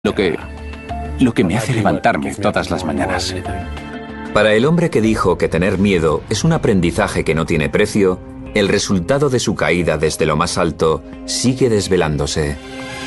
Lo que me hace levantarme todas las mañanas. Para el hombre que dijo que tener miedo es un aprendizaje que no tiene precio, el resultado de su caída desde lo más alto sigue desvelándose.